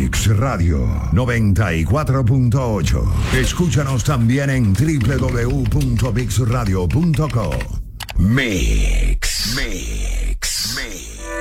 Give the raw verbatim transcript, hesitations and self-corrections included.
Mix Radio noventa y cuatro punto ocho. Escúchanos también en doble u doble u doble u punto mix radio punto com. Mix. Mix. Mix.